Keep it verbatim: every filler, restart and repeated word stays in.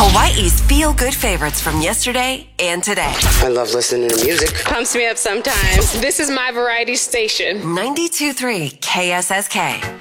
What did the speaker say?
Hawaii's feel-good favorites from yesterday and today. I love listening to music. Pumps me up sometimes. This is my variety station. ninety-two point three K S S K.